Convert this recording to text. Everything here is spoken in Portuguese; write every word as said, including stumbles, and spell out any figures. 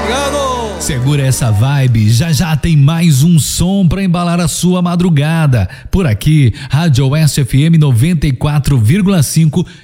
Obrigado. Segura essa vibe, já já tem mais um som pra embalar a sua madrugada. Por aqui, Rádio Oeste F M noventa e quatro vírgula cinco